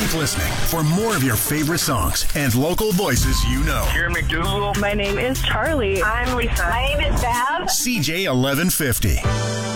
Keep listening for more of your favorite songs and local voices you know. Karen McDougal. My name is Charlie. I'm Lisa. My name is Bev. CJ 1150.